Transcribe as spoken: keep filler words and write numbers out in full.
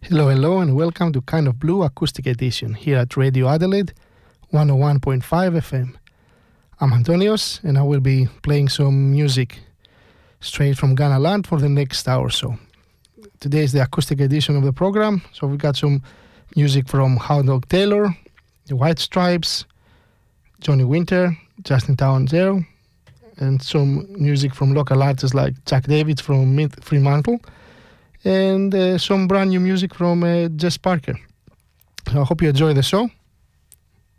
Hello, hello, and welcome to Kind of Blue Acoustic Edition here at Radio Adelaide, one oh one point five F M. I'm Antonios, and I will be playing some music straight from Ghana land for the next hour or so. Today is the acoustic edition of the program, so we've got some music from Hound Dog Taylor, The White Stripes, Johnny Winter, Justin Townsend, and some music from local artists like Jack David from Mid- Fremantle, and uh, some brand new music from uh, Jess Parker. So I hope you enjoy the show.